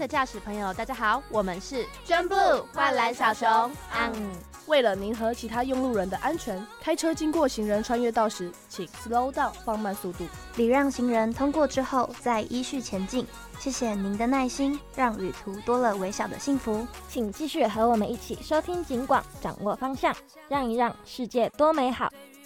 的驾驶朋友，大家好，我们是宣布幻蓝小熊。 为了您和其他用路人的安全，开车经过行人穿越道时，请 slow down 放慢速度， 礼让行人通过之后再依序前进。谢谢您的耐心，让旅途多了微小的幸福。 请继续和我们一起收听警广，掌握方向，让一让，世界多美好。